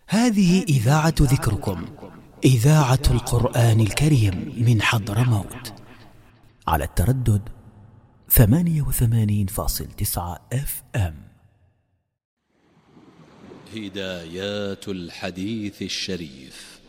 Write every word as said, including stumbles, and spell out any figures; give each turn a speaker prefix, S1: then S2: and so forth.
S1: هذه إذاعة ذكركم، إذاعة القرآن الكريم من حضرموت، على التردد ثمانية وثمانين فاصل تسعة اف ام.
S2: هدايات الحديث الشريف.